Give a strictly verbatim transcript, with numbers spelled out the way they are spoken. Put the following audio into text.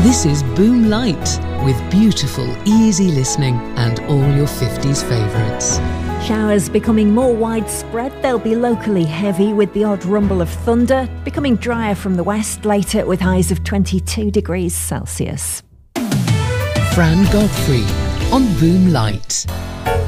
This is Boom Light, with beautiful, easy listening and all your fifties favourites. Showers becoming more widespread. They'll be locally heavy with the odd rumble of thunder, becoming drier from the west later with highs of twenty-two degrees Celsius. Fran Godfrey on Boom Light.